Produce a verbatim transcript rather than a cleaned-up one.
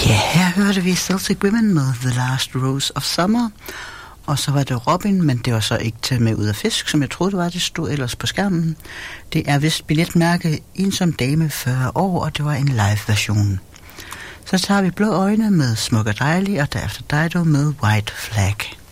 Ja, her hørte vi Celtic Women med The Last Rose of Summer. Og så var det Robin, men det var så ikke taget med ud af fisk, som jeg troede det var. Det stod ellers på skærmen. Det er vist billetmærket Ensom Dame fyrre år, og det var en live-version. Så tager vi Blå Øjne med Smuk og Dejlig, og derefter Dido med White Flag.